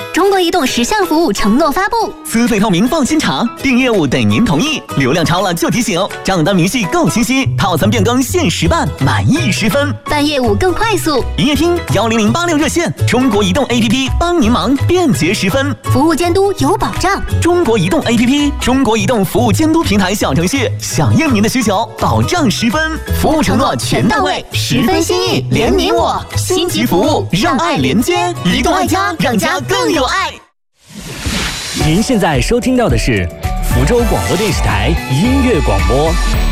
中国移动10项服务承诺发布： 资费透明放心查，订业务等您同意，流量超了就提醒，账单明细够清晰，套餐变更限时办，满意10分， 办业务更快速。 营业厅10086热线，中国移动 APP 帮您忙，便捷10分， 服务监督有保障。 中国移动 APP， 中国移动服务监督平台小程序，响应您的需求，保障10分，服务承诺全到位，10分心意，连你我，星级服务让爱连接，移动爱家，让家更有爱。 您现在收听到的是福州广播电视台音乐广播。